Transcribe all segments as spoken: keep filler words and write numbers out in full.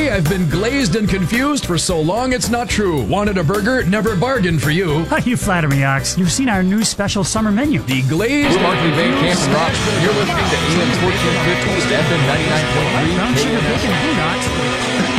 say I've been glazed and confused for so long it's not true. Wanted a burger? Never bargained for you. You flatter me, Ox. You've seen our new special summer menu. The glazed... Markley Van Camp and Rock. You're listening to A M fourteen fifty, F M ninety-nine point three. Brown sugar bacon and Ox.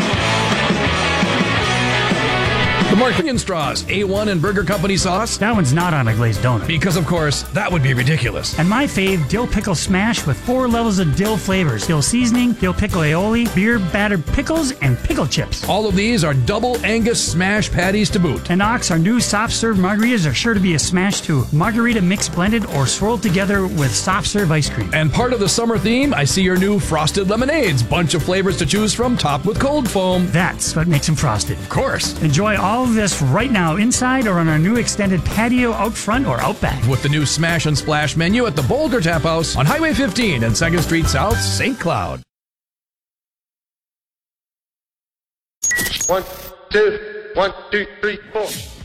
The Markley Straws, A one and Burger Company sauce. That one's not on a glazed donut. Because, of course, that would be ridiculous. And my fave, dill pickle smash with four levels of dill flavors. Dill seasoning, dill pickle aioli, beer battered pickles, and pickle chips. All of these are double Angus smash patties to boot. And Ox, our new soft serve margaritas are sure to be a smash too. Margarita mixed blended or swirled together with soft serve ice cream. And part of the summer theme, I see your new frosted lemonades. Bunch of flavors to choose from, topped with cold foam. That's what makes them frosted. Of course. Enjoy all of this right now inside or on our new extended patio out front or out back. With the new Smash and Splash menu at the Boulder Tap House on Highway fifteen and second Street South, Saint Cloud. One, two, one, two, three, four.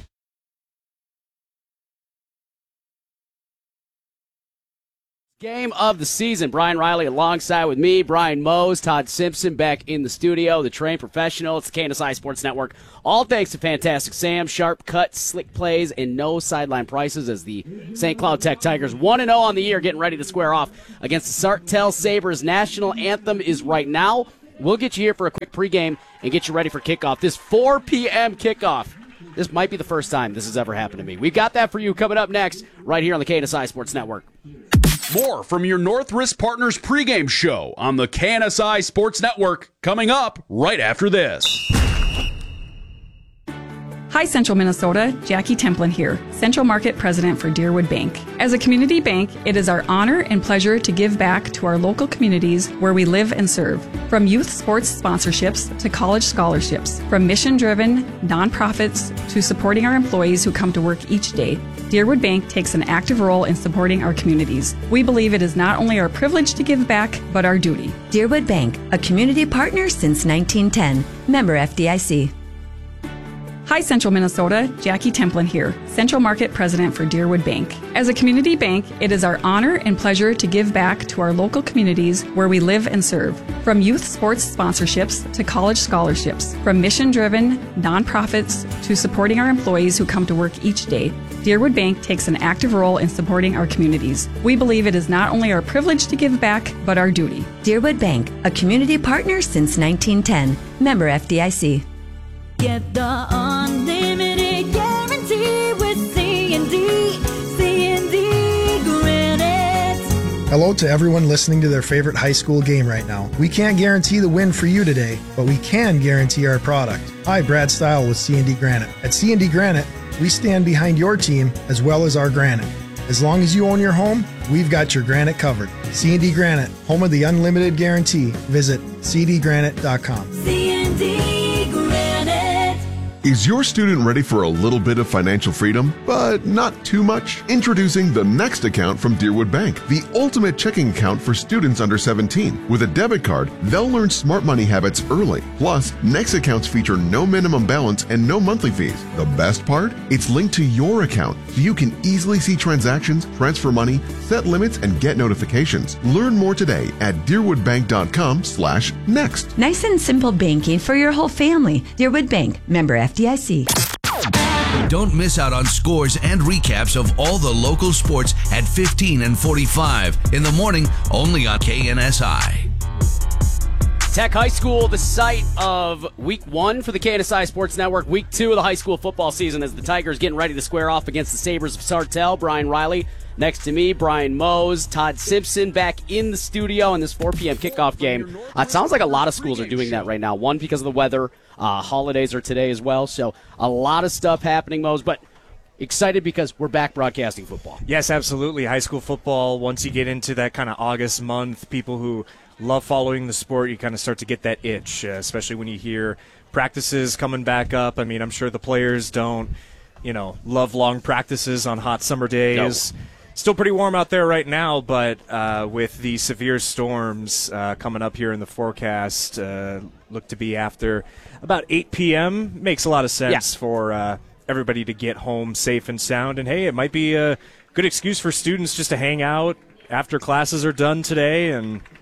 Game of the season. Brian Riley alongside with me, Brian Mose, Todd Simpson back in the studio, the trained professional. It's the K N S I Sports Network. All thanks to Fantastic Sam, sharp cuts, slick plays, and no sideline prices as the Saint Cloud Tech Tigers one and oh on the year getting ready to square off against the Sartell Sabres. National anthem is right now. We'll get you here for a quick pregame and get you ready for kickoff. This four p.m. kickoff. This might be the first time this has ever happened to me. We've got that for you coming up next right here on the K N S I Sports Network. More from your Northwest Partners pregame show on the K N S I Sports Network coming up right after this. Hi, Central Minnesota. Jackie Templin here, Central Market President for Deerwood Bank. As a community bank, it is our honor and pleasure to give back to our local communities where we live and serve. From youth sports sponsorships to college scholarships, from mission-driven nonprofits to supporting our employees who come to work each day, Deerwood Bank takes an active role in supporting our communities. We believe it is not only our privilege to give back, but our duty. Deerwood Bank, a community partner since nineteen ten. Member F D I C. Hi, Central Minnesota. Jackie Templin here, Central Market President for Deerwood Bank. As a community bank, it is our honor and pleasure to give back to our local communities where we live and serve. From youth sports sponsorships to college scholarships, from mission-driven nonprofits to supporting our employees who come to work each day, Deerwood Bank takes an active role in supporting our communities. We believe it is not only our privilege to give back, but our duty. Deerwood Bank, a community partner since nineteen ten. Member F D I C. Get the unlimited guarantee with C and D, C and D Granite. Hello to everyone listening to their favorite high school game right now. We can't guarantee the win for you today, but we can guarantee our product. Hi, Brad Stile with C and D Granite. At C and D Granite, we stand behind your team as well as our granite. As long as you own your home, we've got your granite covered. C and D Granite, home of the unlimited guarantee. Visit c d granite dot com. C and D Granite. Is your student ready for a little bit of financial freedom, but not too much? Introducing the Next account from Deerwood Bank, the ultimate checking account for students under seventeen. With a debit card, they'll learn smart money habits early. Plus, Next accounts feature no minimum balance and no monthly fees. The best part? It's linked to your account, so you can easily see transactions, transfer money, set limits, and get notifications. Learn more today at deerwood bank dot com slash next. Nice and simple banking for your whole family. Deerwood Bank, member F D I C. Don't miss out on scores and recaps of all the local sports at fifteen and forty-five in the morning, only on K N S I. Tech High School, the site of week one for the K N S I Sports Network, week two of the high school football season as the Tigers getting ready to square off against the Sabres of Sartell. Brian Riley next to me, Brian Mose, Todd Simpson back in the studio in this four p.m. kickoff game. Uh, it sounds like a lot of schools are doing that right now. One, because of the weather. Uh, holidays are today as well, so a lot of stuff happening, Mose, but excited because we're back broadcasting football. Yes, absolutely. High school football, once you get into that kind of August month, people who love following the sport, you kind of start to get that itch, uh, especially when you hear practices coming back up. I mean, I'm sure the players don't, you know, love long practices on hot summer days. No. Still pretty warm out there right now, but uh, with the severe storms uh, coming up here in the forecast, uh, look to be after about eight p.m. Makes a lot of sense yeah. for uh, everybody to get home safe and sound. And, hey, it might be a good excuse for students just to hang out after classes are done today and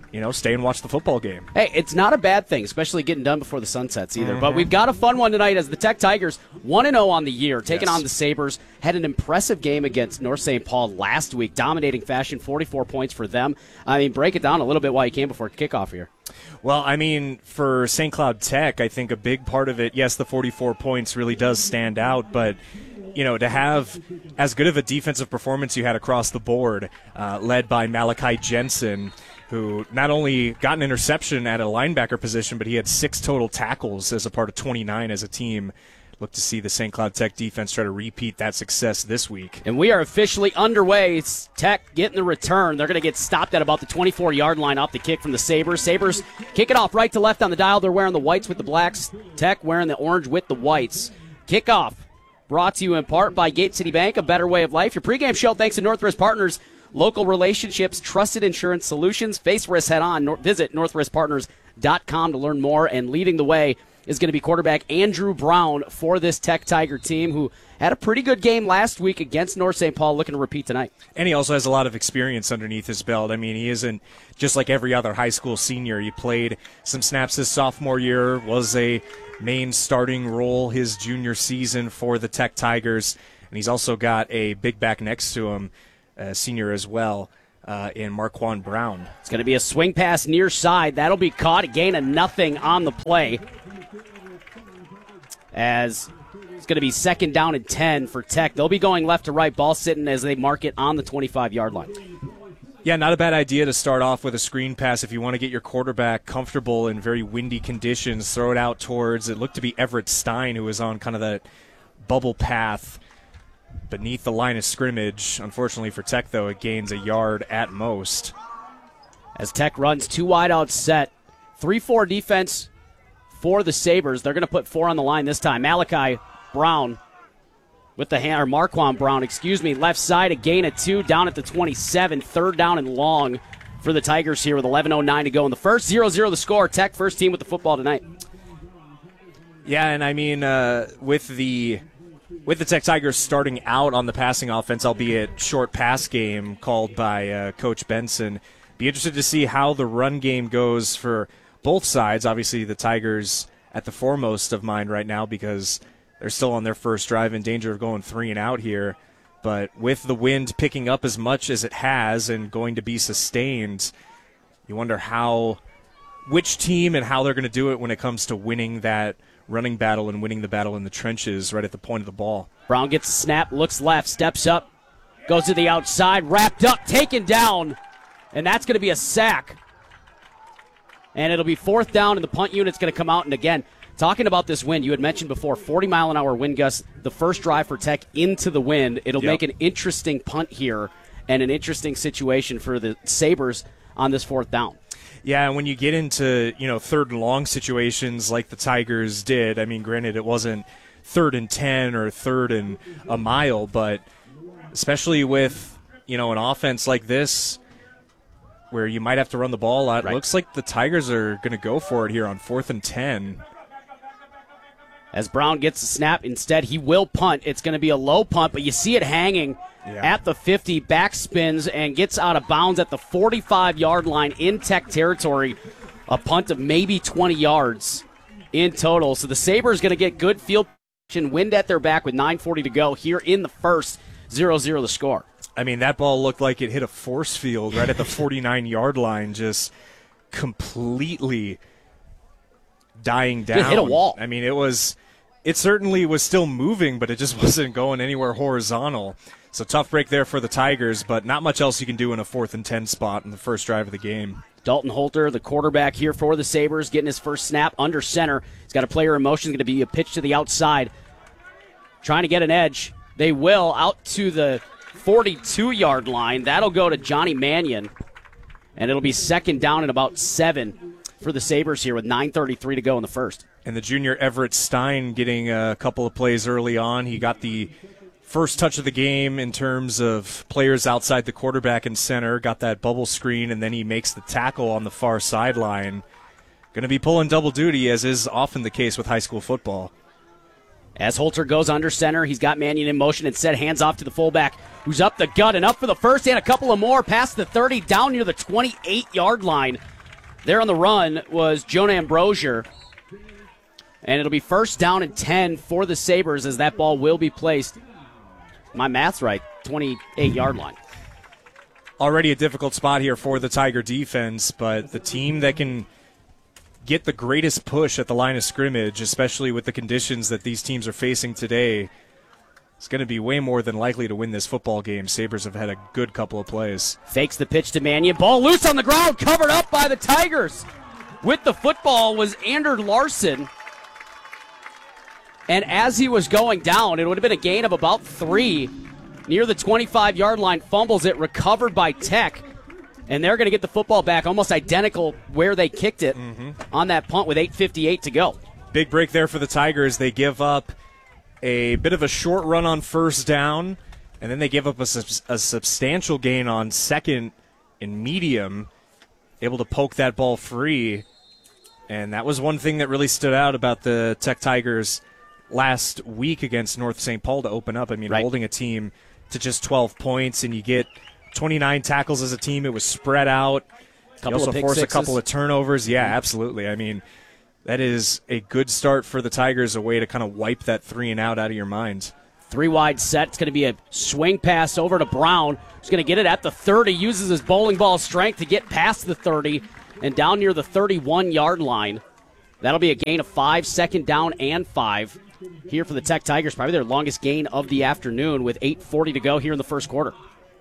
you know, stay and watch the football game. Hey, it's not a bad thing, especially getting done before the sun sets either. Mm-hmm. But we've got a fun one tonight as the Tech Tigers one and oh on the year, taking Yes. on the Sabres. Had an impressive game against North Saint Paul last week, dominating fashion, forty-four points for them. I mean, break it down a little bit while you can before kickoff here. Well, I mean, for Saint Cloud Tech, I think a big part of it, yes, the forty-four points really does stand out, but you know, to have as good of a defensive performance you had across the board, uh, led by Malachi Jensen, who not only got an interception at a linebacker position, but he had six total tackles as a part of twenty-nine as a team. Look to see the Saint Cloud Tech defense try to repeat that success this week. And we are officially underway. It's Tech getting the return. They're going to get stopped at about the twenty-four-yard line off the kick from the Sabres. Sabres kick it off right to left on the dial. They're wearing the whites with the blacks. Tech wearing the orange with the whites. Kickoff brought to you in part by Gate City Bank, a better way of life. Your pregame show thanks to Northwest Partners, local relationships, trusted insurance solutions. Face risk head on. Nor- visit northwest partners dot com to learn more. And leading the way is going to be quarterback Andrew Brown for this Tech Tiger team, who had a pretty good game last week against North Saint Paul, looking to repeat tonight. And he also has a lot of experience underneath his belt. I mean, he isn't just like every other high school senior. He played some snaps his sophomore year, was a main starting role his junior season for the Tech Tigers, and he's also got a big back next to him, a senior as well, uh, in Marquand Brown. It's going to be a swing pass near side. That'll be caught, a gain of nothing on the play, as it's going to be second down and ten for Tech. They'll be going left to right, ball sitting as they mark it on the twenty-five-yard line. Yeah, not a bad idea to start off with a screen pass if you want to get your quarterback comfortable in very windy conditions. Throw it out towards, it looked to be Everett Stein, who was on kind of that bubble path beneath the line of scrimmage. Unfortunately for Tech, though, it gains a yard at most. As Tech runs two wide out set, three four defense for the Sabres. They're going to put four on the line this time. Malachi Brown with the hand, or Marquand Brown, excuse me, left side, a gain of two, down at the twenty-seven, third down and long for the Tigers here with eleven oh nine to go in the first. zero zero the score. Tech first team with the football tonight. Yeah, and I mean, uh, with the with the Tech Tigers starting out on the passing offense, albeit short pass game called by uh, Coach Benson, be interested to see how the run game goes for both sides. Obviously, the Tigers at the foremost of mind right now because they're still on their first drive, in danger of going three and out here. But with the wind picking up as much as it has and going to be sustained, you wonder how, which team and how they're going to do it when it comes to winning that running battle and winning the battle in the trenches right at the point of the ball. Brown gets a snap, looks left, steps up, goes to the outside, wrapped up, taken down, and that's going to be a sack. And it'll be fourth down, and the punt unit's going to come out. And again, talking about this wind, you had mentioned before, forty mile an hour wind gusts, the first drive for Tech into the wind. It'll Yep. make an interesting punt here and an interesting situation for the Sabres on this fourth down. Yeah, and when you get into, you know, third and long situations like the Tigers did, I mean, granted, it wasn't third and ten or third and a mile, but especially with, you know, an offense like this where you might have to run the ball a lot, Right. it looks like the Tigers are going to go for it here on fourth and ten. As Brown gets the snap, instead he will punt. It's going to be a low punt, but you see it hanging Yeah. at the fifty, back spins, and gets out of bounds at the forty-five-yard line in Tech territory. A punt of maybe twenty yards in total. So the Sabres going to get good field position, wind at their back with nine forty to go here in the first. zero zero the score. I mean, that ball looked like it hit a force field right at the forty-nine-yard line, just completely dying down. It hit a wall. I mean, it was, it certainly was still moving, but it just wasn't going anywhere horizontal. So tough break there for the Tigers, but not much else you can do in a fourth and ten spot in the first drive of the game. Dalton Holter, the quarterback here for the Sabres, getting his first snap under center. He's got a player in motion. It's going to be a pitch to the outside. Trying to get an edge. They will out to the forty-two-yard line. That'll go to Johnny Mannion. And it'll be second down and about seven for the Sabres here with nine thirty-three to go in the first. And the junior Everett Stein getting a couple of plays early on. He got the first touch of the game in terms of players outside the quarterback and center, got that bubble screen, and then he makes the tackle on the far sideline. Going to be pulling double duty, as is often the case with high school football. As Holter goes under center, he's got Mannion in motion and set hands off to the fullback, who's up the gut and up for the first and a couple of more past the thirty, down near the twenty-eight-yard line There on the run was Jonah Ambrosier. And it'll be first down and ten for the Sabres as that ball will be placed, my math's right, twenty-eight-yard line. Already a difficult spot here for the Tiger defense, but the team that can get the greatest push at the line of scrimmage, especially with the conditions that these teams are facing today, is going to be way more than likely to win this football game. Sabres have had a good couple of plays. Fakes the pitch to Mannion. Ball loose on the ground, covered up by the Tigers. With the football was Anders Larson. And as he was going down, it would have been a gain of about three. Near the twenty-five-yard line, fumbles it, recovered by Tech. And they're going to get the football back almost identical where they kicked it mm-hmm. on that punt with eight fifty-eight to go. Big break there for the Tigers. They give up a bit of a short run on first down, and then they give up a, a substantial gain on second and medium, able to poke that ball free. And that was one thing that really stood out about the Tech Tigers last week against North Saint Paul to open up. I mean, right. holding a team to just twelve points, and you get twenty-nine tackles as a team. It was spread out. Couple you also of pick forced sixes. a couple of turnovers. Yeah, absolutely. I mean, that is a good start for the Tigers, a way to kind of wipe that three and out out of your mind. Three wide set. It's going to be a swing pass over to Brown, who's going to get it at the thirty, uses his bowling ball strength to get past the thirty and down near the thirty-one-yard line. That'll be a gain of five, second down and five here for the Tech Tigers. Probably their longest gain of the afternoon with eight forty to go here in the first quarter.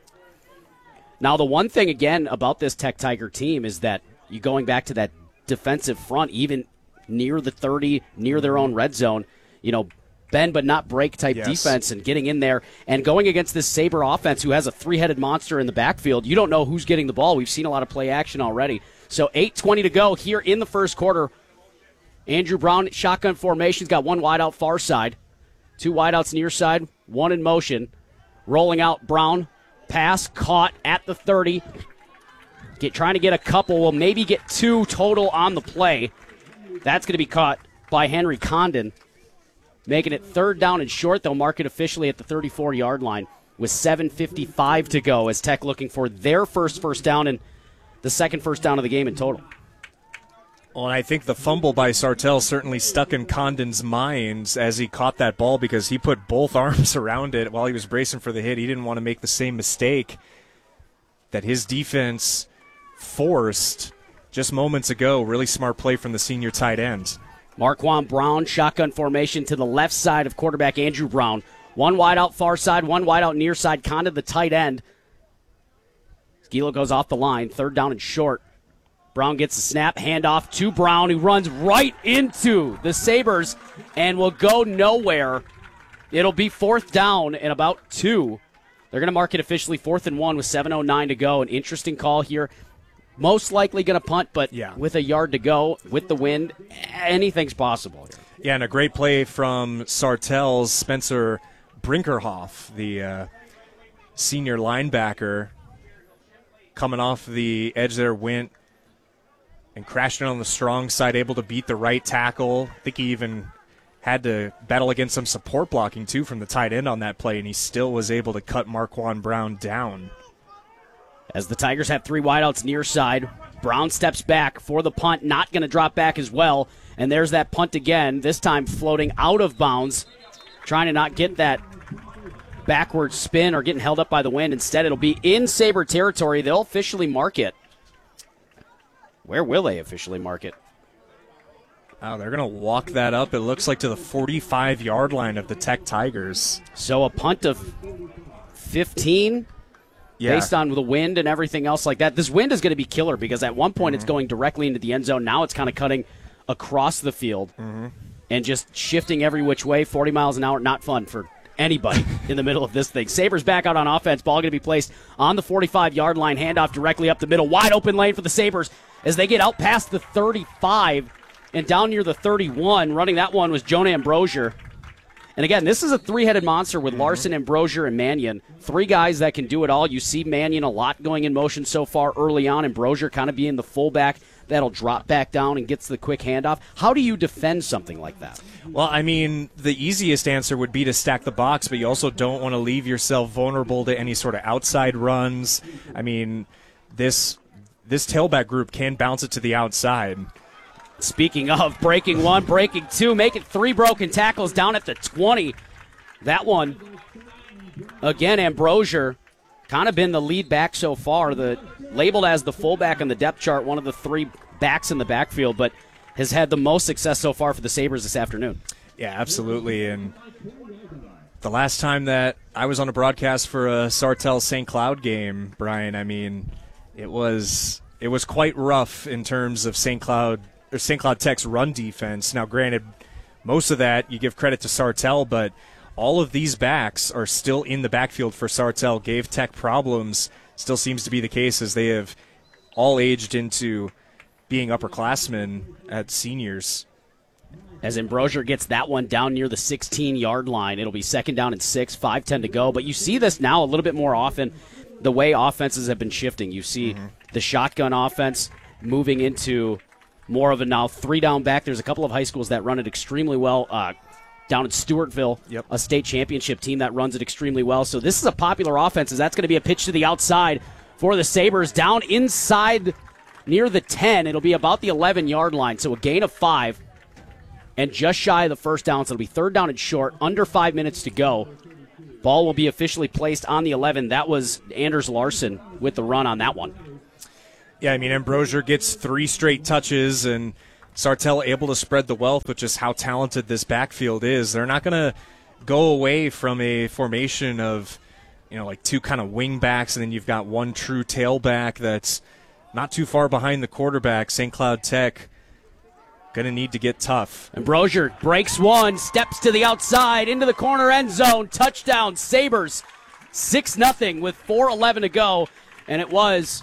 Now, the one thing, again, about this Tech Tiger team is that you going back to that defensive front, even near the thirty, near their own red zone, you know, bend but not break type yes. defense and getting in there and going against this Sabre offense who has a three-headed monster in the backfield. You don't know who's getting the ball. We've seen a lot of play action already. So eight twenty to go here in the first quarter. Andrew Brown, shotgun formation. He's got one wide out far side, two wide outs near side, one in motion. Rolling out Brown. Pass caught at the thirty. Get trying to get a couple. Will maybe get two total on the play. That's going to be caught by Henry Condon. Making it third down and short. They'll mark it officially at the thirty-four-yard line with seven fifty-five to go as Tech looking for their first first down and the second first down of the game in total. Well, and I think the fumble by Sartell certainly stuck in Condon's mind as he caught that ball because he put both arms around it while he was bracing for the hit. He didn't want to make the same mistake that his defense forced just moments ago. Really smart play from the senior tight end. Marquand Brown, shotgun formation to the left side of quarterback Andrew Brown. One wide out far side, one wide out near side, Condon the tight end. Gilo goes off the line, third down and short. Brown gets the snap, handoff to Brown, who runs right into the Sabres and will go nowhere. It'll be fourth down and about two. They're going to mark it officially fourth and one with seven oh nine to go. An interesting call here. Most likely going to punt, but yeah. with a yard to go, with the wind, anything's possible here. Yeah, and a great play from Sartell's Spencer Brinkerhoff, the uh, senior linebacker, coming off the edge there, went and crashed in on the strong side, able to beat the right tackle. I think he even had to battle against some support blocking, too, from the tight end on that play, and he still was able to cut Marquand Brown down. As the Tigers have three wideouts near side, Brown steps back for the punt, not going to drop back as well, and there's that punt again, this time floating out of bounds, trying to not get that backward spin or getting held up by the wind. Instead, it'll be in Sabre territory. They'll officially mark it. Where will they officially mark it? Oh, they're going to walk that up, it looks like, to the forty-five-yard line of the Tech Tigers. So a punt of fifteen, yeah. based on the wind and everything else like that. This wind is going to be killer because at one point mm-hmm. it's going directly into the end zone. Now it's kind of cutting across the field mm-hmm. and just shifting every which way, forty miles an hour. Not fun for anybody in the middle of this thing. Sabres back out on offense. Ball going to be placed on the forty-five-yard line. Handoff directly up the middle. Wide open lane for the Sabres as they get out past the thirty-five and down near the thirty-one. Running that one was Jonah Ambrosier. And again, this is a three-headed monster with mm-hmm. Larson, Ambrosier, and Mannion. Three guys that can do it all. You see Mannion a lot going in motion so far early on. Ambrosier kind of being the fullback that'll drop back down and gets the quick handoff. How do you defend something like that? Well, I mean, the easiest answer would be to stack the box, but you also don't want to leave yourself vulnerable to any sort of outside runs. I mean, this this tailback group can bounce it to the outside. Speaking of breaking one, breaking two, making three broken tackles down at the twenty. That one, again, Ambrosier, kind of been the lead back so far. The labeled as the fullback on the depth chart, one of the three backs in the backfield, but has had the most success so far for the Sabres this afternoon. Yeah, absolutely. And the last time that I was on a broadcast for a Sartell-Saint Cloud game, Brian, I mean, it was it was quite rough in terms of Saint Cloud or Saint Cloud Tech's run defense. Now, granted, most of that you give credit to Sartell, but all of these backs are still in the backfield for Sartell. Gave Tech problems. Still seems to be the case as they have all aged into being upperclassmen at seniors. As Ambrosier gets that one down near the sixteen-yard line, it'll be second down and six, five ten to go. But you see this now a little bit more often, the way offenses have been shifting. You see mm-hmm. the shotgun offense moving into more of a now three-down back. There's a couple of high schools that run it extremely well. Uh, down in Stewartville, yep. a state championship team that runs it extremely well. So this is a popular offense, as that's going to be a pitch to the outside for the Sabres. Down inside near the ten, it'll be about the eleven-yard line, so a gain of five. And just shy of the first down, so it'll be third down and short, under five minutes to go. Ball will be officially placed on the eleven. That was Anders Larson with the run on that one. Yeah, I mean, Ambrosier gets three straight touches, and Sartell able to spread the wealth, which is how talented this backfield is. They're not going to go away from a formation of, you know, like two kind of wing backs, and then you've got one true tailback that's not too far behind the quarterback. Saint Cloud Tech going to need to get tough. Ambrosier breaks one, steps to the outside, into the corner end zone. Touchdown, Sabres. six nothing with four eleven to go. And it was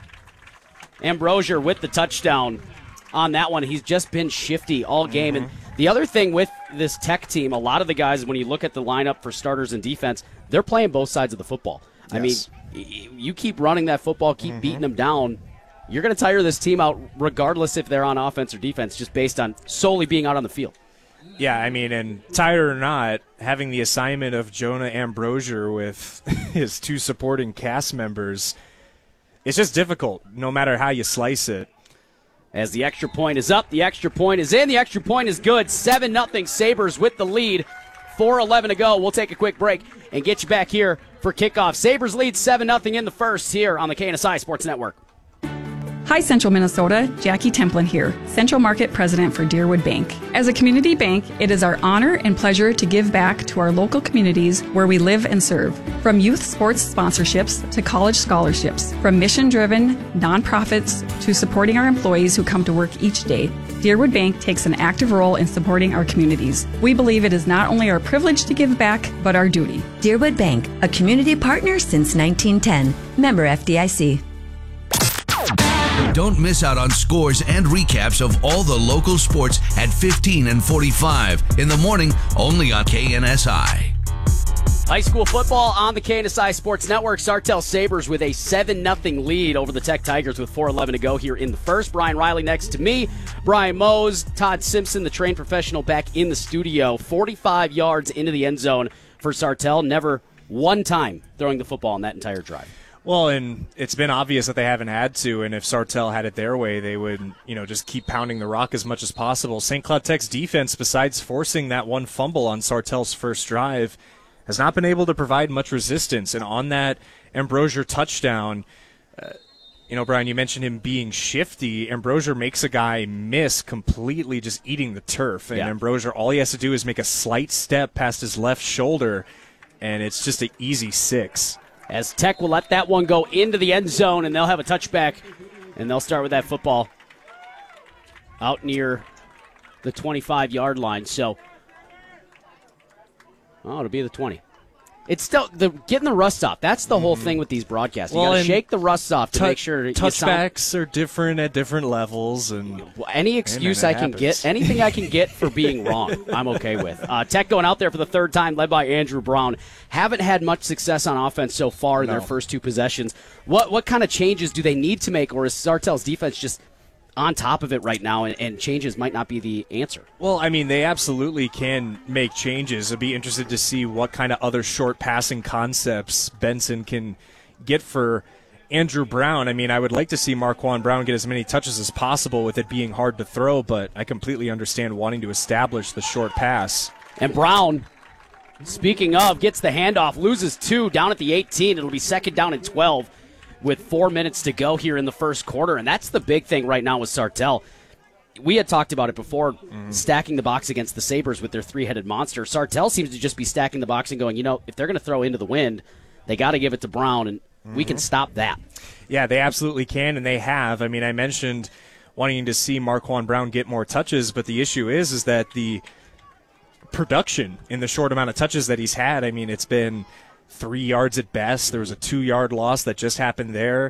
Ambrosier with the touchdown on that one. He's just been shifty all game. Mm-hmm. And the other thing with this Tech team, a lot of the guys, when you look at the lineup for starters and defense, they're playing both sides of the football. Yes. I mean, you keep running that football, keep mm-hmm. beating them down, you're going to tire this team out regardless if they're on offense or defense, just based on solely being out on the field. Yeah, I mean, and tired or not, having the assignment of Jonah Ambrosier with his two supporting cast members, it's just difficult, no matter how you slice it. As the extra point is up, the extra point is in, the extra point is good. seven nothing Sabres with the lead. four eleven to go. We'll take a quick break and get you back here for kickoff. Sabres lead seven nothing in the first here on the K N S I Sports Network. Hi, Central Minnesota. Jackie Templin here, Central Market President for Deerwood Bank. As a community bank, it is our honor and pleasure to give back to our local communities where we live and serve. From youth sports sponsorships to college scholarships, from mission-driven nonprofits to supporting our employees who come to work each day, Deerwood Bank takes an active role in supporting our communities. We believe it is not only our privilege to give back, but our duty. Deerwood Bank, a community partner since nineteen ten. Member F D I C. Don't miss out on scores and recaps of all the local sports at fifteen and forty-five in the morning, only on K N S I. High school football on the K N S I Sports Network. Sartell Sabres with a seven nothing lead over the Tech Tigers with four eleven to go here in the first. Brian Riley next to me. Brian Mose, Todd Simpson, the trained professional, back in the studio. forty-five yards into the end zone for Sartell. Never one time throwing the football on that entire drive. Well, and it's been obvious that they haven't had to, and if Sartell had it their way, they would, you know, just keep pounding the rock as much as possible. Saint Cloud Tech's defense, besides forcing that one fumble on Sartell's first drive, has not been able to provide much resistance. And on that Ambrosier touchdown, uh, you know, Brian, you mentioned him being shifty. Ambrosier makes a guy miss completely just eating the turf. And yeah. Ambrosier, all he has to do is make a slight step past his left shoulder, and it's just an easy six. As Tech will let that one go into the end zone, and they'll have a touchback, and they'll start with that football out near the twenty-five-yard line. So, oh, it'll be the twenty. It's still the getting the rust off. That's the whole thing with these broadcasts. You well, got to shake the rust off to t- make sure touchbacks sound... are different at different levels, and any excuse I can happens. get, anything I can get for being wrong, I'm okay with. Uh, Tech going out there for the third time, led by Andrew Brown. Haven't had much success on offense so far in no. their first two possessions. What what kind of changes do they need to make, or is Sartell's defense just on top of it right now, and, and changes might not be the answer? Well, I mean, they absolutely can make changes. I'd be interested to see what kind of other short passing concepts Benson can get for Andrew Brown, I mean, I would like to see Marquand Brown get as many touches as possible with it being hard to throw, but I completely understand wanting to establish the short pass. And Brown, speaking of, gets the handoff, loses two down at the eighteen. It'll be second down and twelve with four minutes to go here in the first quarter, and that's the big thing right now with Sartell. We had talked about it before, mm. stacking the box against the Sabres with their three-headed monster. Sartell seems to just be stacking the box and going, you know, if they're going to throw into the wind, they got to give it to Brown, and mm-hmm. we can stop that. Yeah, they absolutely can, and they have. I mean, I mentioned wanting to see Marquand Brown get more touches, but the issue is is that the production in the short amount of touches that he's had, I mean, it's been three yards at best. There was a two-yard loss that just happened there.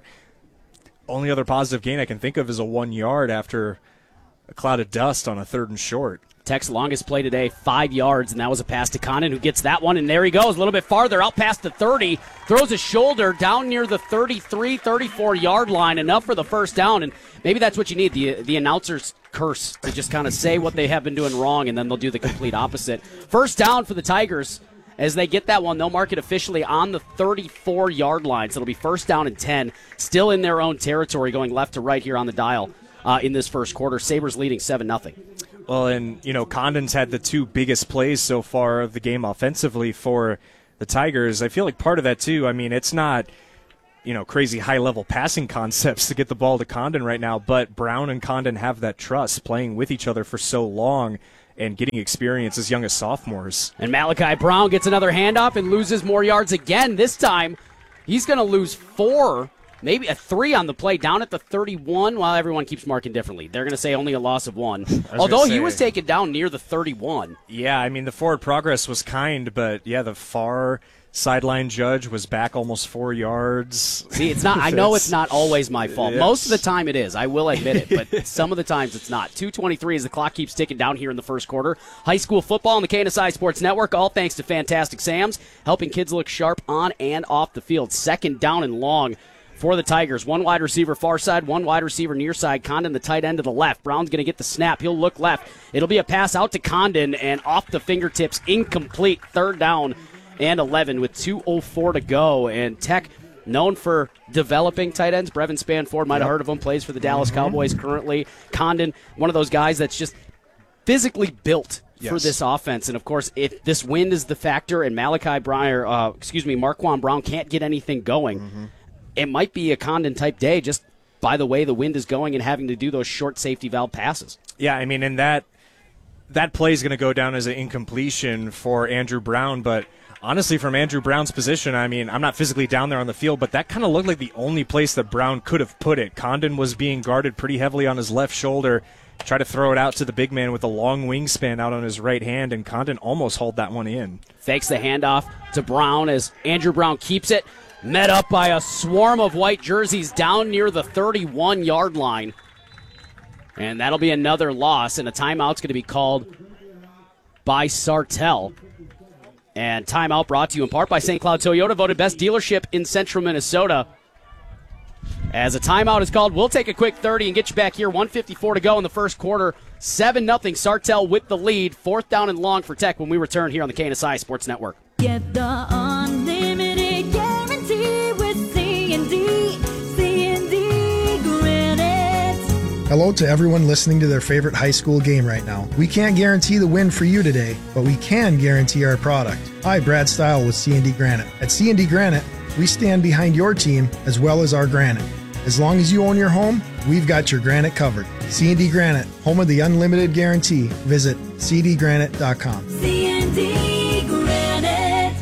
Only other positive gain I can think of is a one yard after a cloud of dust on a third and short. Tech's longest play today, five yards, and that was a pass to Condon, who gets that one, and there he goes, a little bit farther, out past the thirty, throws his shoulder down near the thirty-three, thirty-four-yard line, enough for the first down, and maybe that's what you need, the the announcer's curse, to just kind of say what they have been doing wrong, and then they'll do the complete opposite. First down for the Tigers. As they get that one, they'll mark it officially on the thirty-four-yard line, so it'll be first down and ten, still in their own territory, going left to right here on the dial uh, in this first quarter. Sabres leading seven nothing. Well, and, you know, Condon's had the two biggest plays so far of the game offensively for the Tigers. I feel like part of that, too, I mean, it's not, you know, crazy high-level passing concepts to get the ball to Condon right now, but Brown and Condon have that trust playing with each other for so long and getting experience as young as sophomores. And Malachi Brown gets another handoff and loses more yards again. This time, he's going to lose four, maybe a three on the play, down at the thirty-one, while everyone keeps marking differently. They're going to say only a loss of one, although he was taken down near the thirty-one. Yeah, I mean, the forward progress was kind, but, yeah, the far sideline judge was back almost four yards. See, it's not. I know it's not always my fault. Yes. Most of the time it is. I will admit it, but some of the times it's not. two twenty-three as the clock keeps ticking down here in the first quarter. High school football on the K N S I Sports Network, all thanks to Fantastic Sam's, helping kids look sharp on and off the field. Second down and long for the Tigers. One wide receiver far side, one wide receiver near side. Condon, the tight end to the left. Brown's going to get the snap. He'll look left. It'll be a pass out to Condon, and off the fingertips, incomplete. Third down and eleven with two oh four to go. And Tech, known for developing tight ends. Brevin Spanford, might have heard of him, plays for the Dallas mm-hmm. Cowboys currently. Condon, one of those guys that's just physically built yes. for this offense. And, of course, if this wind is the factor and Malachi Brown, or, uh, excuse me, Marquand Brown can't get anything going, mm-hmm. it might be a Condon-type day just by the way the wind is going and having to do those short safety valve passes. Yeah, I mean, and that, that play is going to go down as an incompletion for Andrew Brown, but honestly, from Andrew Brown's position, I mean, I'm not physically down there on the field, but that kind of looked like the only place that Brown could have put it. Condon was being guarded pretty heavily on his left shoulder. Tried to throw it out to the big man with a long wingspan out on his right hand, and Condon almost hauled that one in. Fakes the handoff to Brown as Andrew Brown keeps it. Met up by a swarm of white jerseys down near the thirty-one-yard line. And that'll be another loss, and a timeout's going to be called by Sartell. And timeout brought to you in part by Saint Cloud Toyota, voted best dealership in central Minnesota. As a timeout is called, we'll take a quick thirty and get you back here. one fifty-four to go in the first quarter. seven nothing Sartell with the lead. Fourth down and long for Tech when we return here on the K N S I Sports Network. Get the unlimited guarantee with C and D. C and D Granite. Hello to everyone listening to their favorite high school game right now. We can't guarantee the win for you today, but we can guarantee our product. Hi, Brad Stile with C and D Granite. At C and D Granite, we stand behind your team as well as our granite. As long as you own your home, we've got your granite covered. C and D Granite, home of the unlimited guarantee. Visit c d granite dot com. C and D Granite.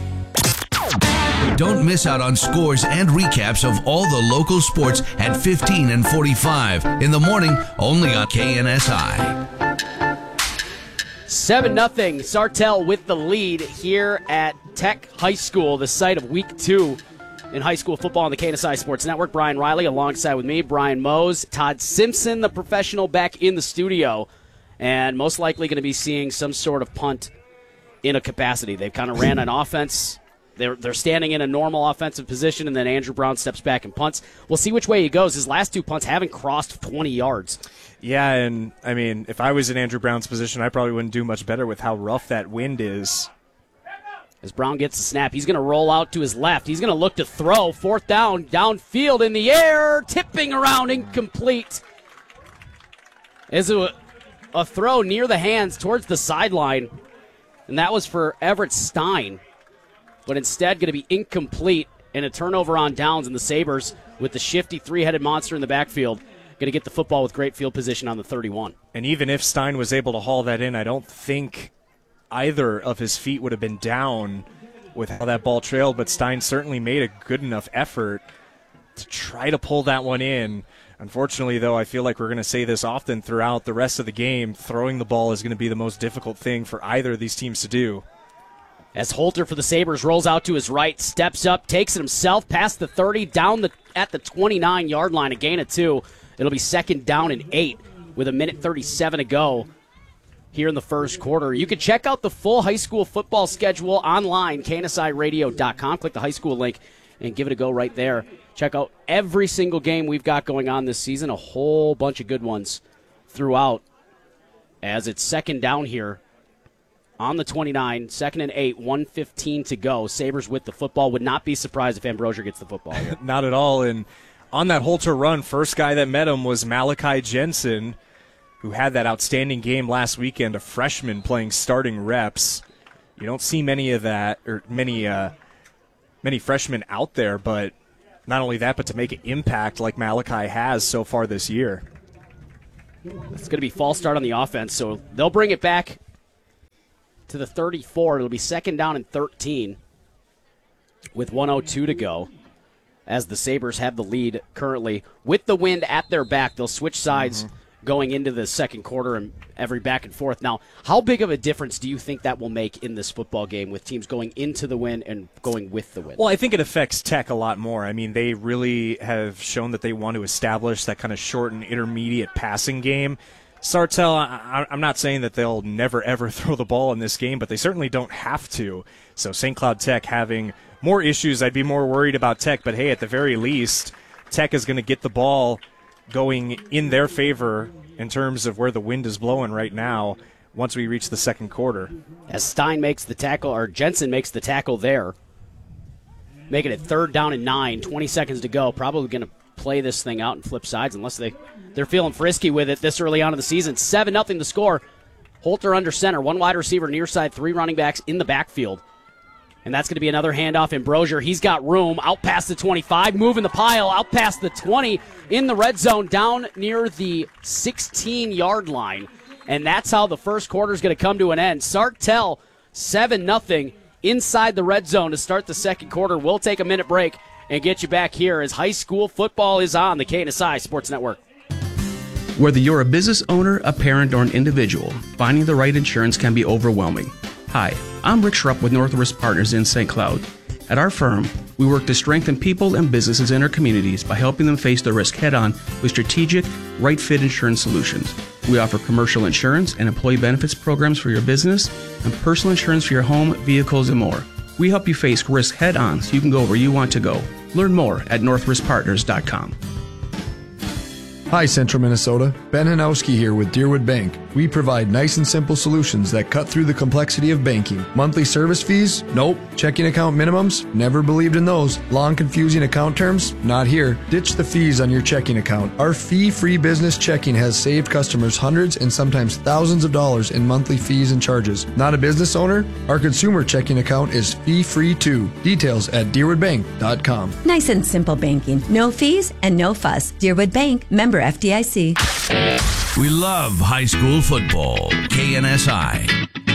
Don't miss out on scores and recaps of all the local sports at fifteen and forty-five in the morning, only on K N S I. seven nothing Sartell with the lead here at Tech High School, the site of week two in high school football on the K N S I Sports Network. Brian Riley alongside with me, Brian Mose, Todd Simpson, the professional, back in the studio, and most likely going to be seeing some sort of punt in a capacity. They've kind of ran an offense. They're, they're standing in a normal offensive position, and then Andrew Brown steps back and punts. We'll see which way he goes. His last two punts haven't crossed twenty yards. Yeah, and, I mean, if I was in Andrew Brown's position, I probably wouldn't do much better with how rough that wind is. As Brown gets the snap, he's going to roll out to his left. He's going to look to throw. Fourth down, downfield in the air, tipping around, incomplete. Is a, a throw near the hands towards the sideline, and that was for Everett Stein. But instead going to be incomplete, and a turnover on downs, and the Sabres, with the shifty three-headed monster in the backfield, going to get the football with great field position on the thirty-one. And even if Stein was able to haul that in, I don't think either of his feet would have been down with how that ball trailed, but Stein certainly made a good enough effort to try to pull that one in. Unfortunately, though, I feel like we're going to say this often throughout the rest of the game, throwing the ball is going to be the most difficult thing for either of these teams to do. As Holter for the Sabres rolls out to his right, steps up, takes it himself past the thirty, down the at the twenty-nine-yard line, a gain of two. It'll be second down and eight with a minute thirty-seven to go here in the first quarter. You can check out the full high school football schedule online, K N S I radio dot com. Click the high school link and give it a go right there. Check out every single game we've got going on this season, a whole bunch of good ones throughout. As it's second down here on the twenty-nine, second and eight, one fifteen to go. Sabres with the football. Would not be surprised if Ambrosia gets the football here. Not at all. And on that Holter run, first guy that met him was Malachi Jensen, who had that outstanding game last weekend, a freshman playing starting reps. You don't see many of that, or many uh, many freshmen out there, but not only that, but to make an impact like Malachi has so far this year. It's going to be false start on the offense, so they'll bring it back to the thirty-four. It'll be second down and thirteen with one oh two to go, as the Sabres have the lead currently. With the wind at their back, they'll switch sides mm-hmm. going into the second quarter and every back and forth. Now, how big of a difference do you think that will make in this football game with teams going into the wind and going with the wind? Well, I think it affects Tech a lot more. I mean, they really have shown that they want to establish that kind of short and intermediate passing game. Sartell, I, I'm not saying that they'll never, ever throw the ball in this game, but they certainly don't have to. So Saint Cloud Tech having more issues, I'd be more worried about Tech. But, hey, at the very least, Tech is going to get the ball going in their favor in terms of where the wind is blowing right now once we reach the second quarter. As Stein makes the tackle, or Jensen makes the tackle there, making it third down and nine, twenty seconds to go. Probably going to play this thing out and flip sides unless they, they're feeling frisky with it this early on in the season. seven nothing to score. Holter under center, one wide receiver near side, three running backs in the backfield. And that's going to be another handoff. Ambrosia, he's got room out past the twenty-five, moving the pile out past the twenty, in the red zone, down near the sixteen-yard line. And that's how the first quarter is going to come to an end. Sartell, seven nothing inside the red zone to start the second quarter. We'll take a minute break and get you back here as high school football is on the K N S I Sports Network. Whether you're a business owner, a parent, or an individual, finding the right insurance can be overwhelming. Hi, I'm Rick Schrupp with North Risk Partners in Saint Cloud. At our firm, we work to strengthen people and businesses in our communities by helping them face the risk head-on with strategic, right-fit insurance solutions. We offer commercial insurance and employee benefits programs for your business and personal insurance for your home, vehicles, and more. We help you face risk head-on so you can go where you want to go. Learn more at north risk partners dot com. Hi, Central Minnesota. Ben Hanowski here with Deerwood Bank. We provide nice and simple solutions that cut through the complexity of banking. Monthly service fees? Nope. Checking account minimums? Never believed in those. Long, confusing account terms? Not here. Ditch the fees on your checking account. Our fee-free business checking has saved customers hundreds and sometimes thousands of dollars in monthly fees and charges. Not a business owner? Our consumer checking account is fee-free too. Details at deerwood bank dot com. Nice and simple banking. No fees and no fuss. Deerwood Bank, member F D I C. We love high school football. K N S I.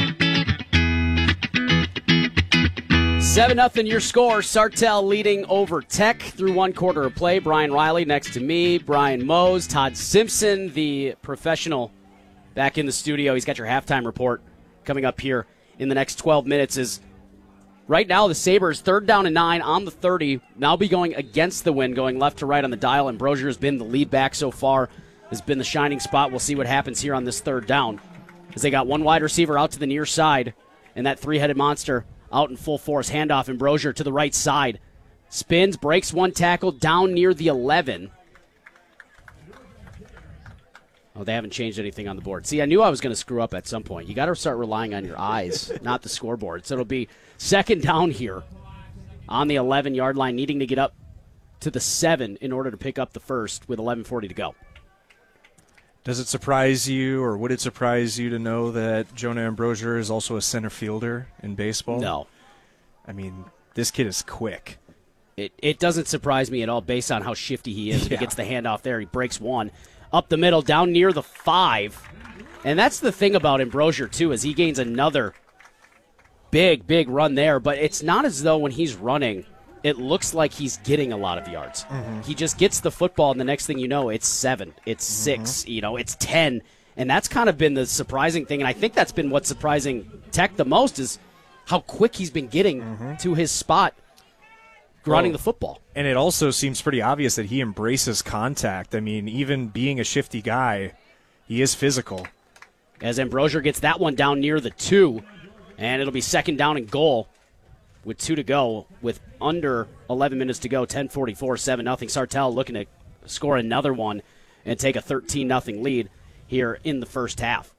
seven nothing your score. Sartell leading over Tech through one quarter of play. Brian Riley next to me. Brian Mose. Todd Simpson, the professional, back in the studio. He's got your halftime report coming up here in the next twelve minutes. Is right now the Sabres third down and nine on the thirty. Now be going against the wind, going left to right on the dial. And Brosier has been the lead back so far. Has been the shining spot. We'll see what happens here on this third down, as they got one wide receiver out to the near side, and that three-headed monster out in full force. Handoff, and Brosier to the right side. Spins, breaks one tackle down near the eleven. Oh, they haven't changed anything on the board. See, I knew I was going to screw up at some point. You got to start relying on your eyes, not the scoreboard. So it'll be second down here on the eleven-yard line, needing to get up to the seven in order to pick up the first with eleven forty to go. Does it surprise you, or would it surprise you to know that Jonah Ambrosier is also a center fielder in baseball? No. I mean, this kid is quick. It it doesn't surprise me at all based on how shifty he is. Yeah. He gets the handoff there. He breaks one. Up the middle, down near the five. And that's the thing about Ambrosier, too, is he gains another big, big run there. But it's not as though when he's running, it looks like he's getting a lot of yards. Mm-hmm. He just gets the football, and the next thing you know, it's seven, it's Mm-hmm. six, you know, it's ten. And that's kind of been the surprising thing. And I think that's been what's surprising Tech the most is how quick he's been getting Mm-hmm. to his spot running Well, the football. And it also seems pretty obvious that he embraces contact. I mean, even being a shifty guy, he is physical. As Ambrosier gets that one down near the two, and it'll be second down and goal with two to go, with under eleven minutes to go, ten forty-four, seven nothing. Sartell looking to score another one and take a thirteen nothing lead here in the first half.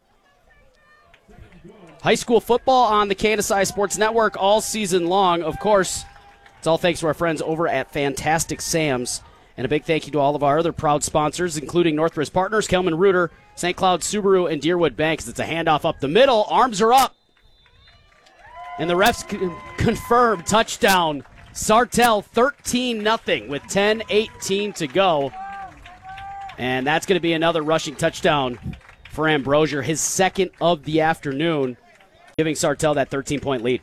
High school football on the K N S I Sports Network all season long. Of course, it's all thanks to our friends over at Fantastic Sam's. And a big thank you to all of our other proud sponsors, including Northwest Partners, Kelman Reuter, Saint Cloud Subaru, and Deerwood Bank. It's a handoff up the middle. Arms are up. And the refs c- confirm touchdown. Sartell thirteen nothing with ten eighteen to go. And that's going to be another rushing touchdown for Ambrosier, his second of the afternoon, giving Sartell that thirteen-point lead.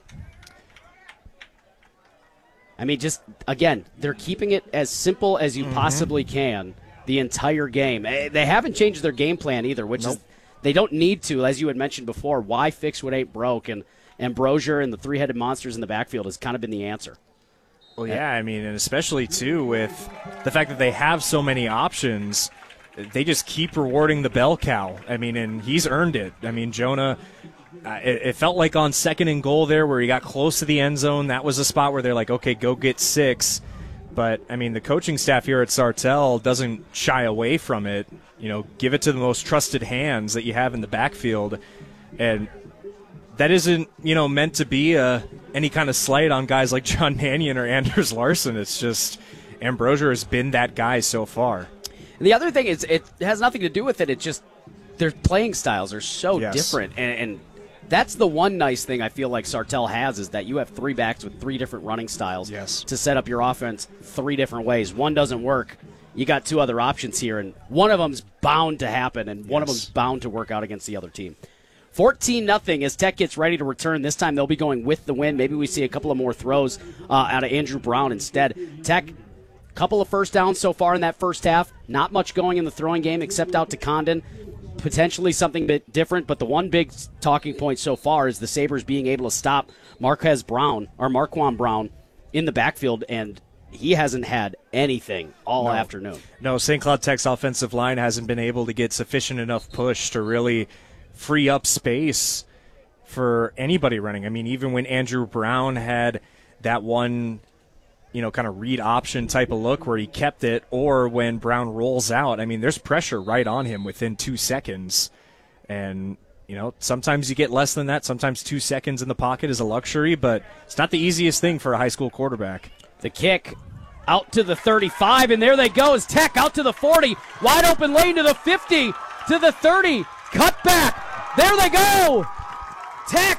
I mean, just, again, they're keeping it as simple as you Mm-hmm. possibly can the entire game. Eh, They haven't changed their game plan either, which Nope. is they don't need to, as you had mentioned before. Why fix what ain't broke? And Ambrosier and the three-headed monsters in the backfield has kind of been the answer. Well, yeah, I mean, and especially, too, with the fact that they have so many options, they just keep rewarding the bell cow. I mean, and he's earned it. I mean, Jonah, uh, it, it felt like on second and goal there where he got close to the end zone, that was a spot where they're like, okay, go get six. But, I mean, the coaching staff here at Sartell doesn't shy away from it. You know, give it to the most trusted hands that you have in the backfield. And that isn't, you know, meant to be a, any kind of slight on guys like John Mannion or Anders Larson. It's just Ambrosier has been that guy so far. And the other thing is, it has nothing to do with it. It's just their playing styles are so Yes. different. And, and that's the one nice thing I feel like Sartell has is that you have three backs with three different running styles Yes. to set up your offense three different ways. One doesn't work. You got two other options here, and one of them's bound to happen, and one of Yes. them's bound to work out against the other team. fourteen nothing as Tech gets ready to return. This time they'll be going with the win. Maybe we see a couple of more throws uh, out of Andrew Brown instead. Tech, couple of first downs so far in that first half. Not much going in the throwing game except out to Condon. Potentially something bit different, but the one big talking point so far is the Sabres being able to stop Marquez Brown, or Marquand Brown, in the backfield, and he hasn't had anything all No. afternoon. No, Saint Cloud Tech's offensive line hasn't been able to get sufficient enough push to really free up space for anybody running. I mean, even when Andrew Brown had that one, you know, kind of read option type of look where he kept it, or when Brown rolls out, I mean, there's pressure right on him within two seconds. And, you know, sometimes you get less than that. Sometimes two seconds in the pocket is a luxury, but it's not the easiest thing for a high school quarterback. The kick out to the thirty-five, and there they go as Tech out to the forty. Wide open lane to the fifty, to the thirty. Cut back. There they go. Tech,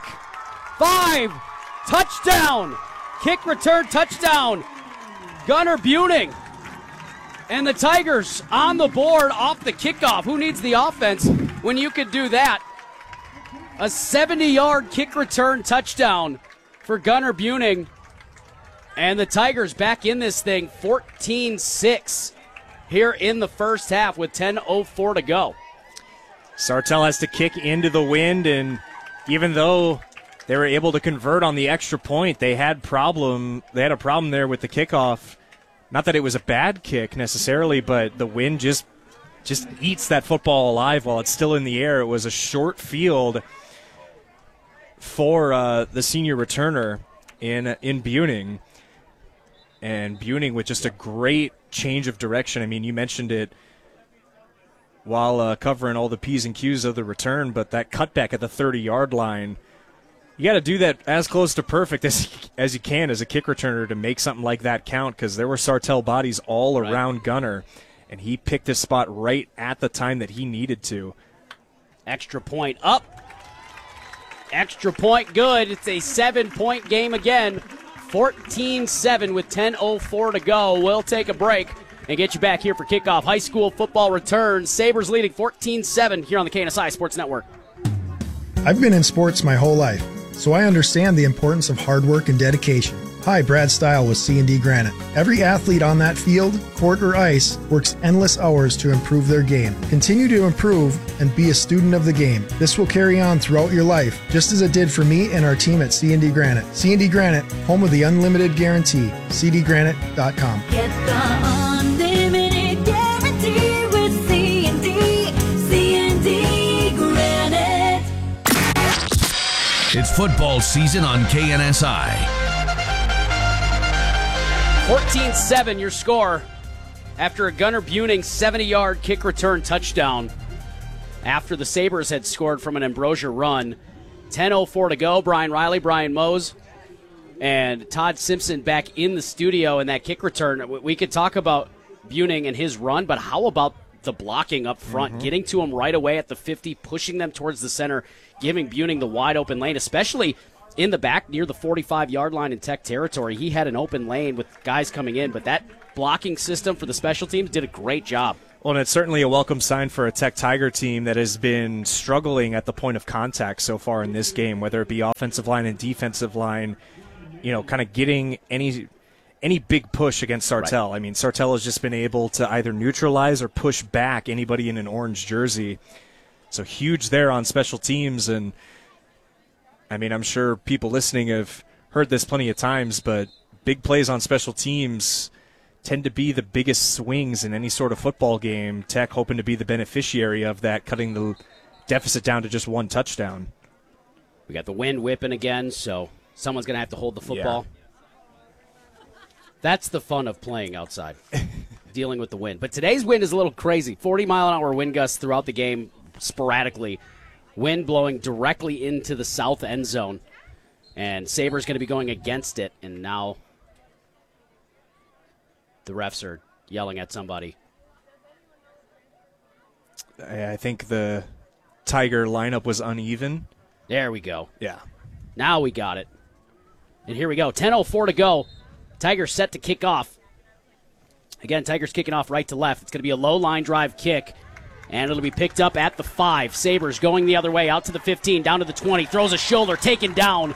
five. Touchdown. Kick return touchdown. Gunnar Buning. And the Tigers on the board off the kickoff. Who needs the offense when you could do that? A seventy-yard kick return touchdown for Gunnar Buning. And the Tigers back in this thing fourteen six here in the first half with ten oh four to go. Sartell has to kick into the wind, and even though they were able to convert on the extra point, they had problem. They had a problem there with the kickoff. Not that it was a bad kick necessarily, but the wind just just eats that football alive while it's still in the air. It was a short field for uh, the senior returner in in Buning. And Buning with just a great change of direction. I mean, you mentioned it while uh, covering all the P's and Q's of the return, but that cutback at the thirty-yard line, you got to do that as close to perfect as, as you can as a kick returner to make something like that count, because there were Sartell bodies all Right. around Gunner, and he picked his spot right at the time that he needed to. Extra point up. Extra point good. It's a seven-point game again. fourteen seven with ten oh four to go. We'll take a break and get you back here for kickoff. High school football returns. Sabres leading fourteen seven here on the K N S I Sports Network. I've been in sports my whole life, so I understand the importance of hard work and dedication. Hi, Brad Stile with C and D Granite. Every athlete on that field, court or ice, works endless hours to improve their game. Continue to improve and be a student of the game. This will carry on throughout your life, just as it did for me and our team at C and D Granite. C and D Granite, home of the unlimited guarantee. c d granite dot com. Get the unlimited guarantee with C and D. C and D Granite. It's football season on K N S I. fourteen seven your score after a Gunnar Buning seventy-yard kick return touchdown after the Sabres had scored from an Ambrosia run. ten oh four to go. Brian Riley, Brian Mose, and Todd Simpson back in the studio in that kick return. We could talk about Buning and his run, but how about the blocking up front, Mhm. getting to him right away at the fifty, pushing them towards the center, giving Buning the wide open lane, especially in the back near the forty-five-yard line in Tech territory. He had an open lane with guys coming in, but that blocking system for the special teams did a great job. Well, and it's certainly a welcome sign for a Tech Tiger team that has been struggling at the point of contact so far in this game, whether it be offensive line and defensive line, you know, kind of getting any any big push against Sartell. Right. I mean, Sartell has just been able to either neutralize or push back anybody in an orange jersey. So huge there on special teams, and I mean, I'm sure people listening have heard this plenty of times, but big plays on special teams tend to be the biggest swings in any sort of football game. Tech hoping to be the beneficiary of that, cutting the deficit down to just one touchdown. We got the wind whipping again, so someone's going to have to hold the football. Yeah. That's the fun of playing outside, dealing with the wind. But today's wind is a little crazy. forty-mile-an-hour wind gusts throughout the game sporadically. Wind blowing directly into the south end zone. And Sabres going to be going against it. And now the refs are yelling at somebody. I think the Tiger lineup was uneven. There we go. Yeah. Now we got it. And here we go. ten oh four to go. Tigers set to kick off. Again, Tigers kicking off right to left. It's going to be a low line drive kick. And it'll be picked up at the five. Sabres going the other way, out to the fifteen, down to the twenty. Throws a shoulder, taken down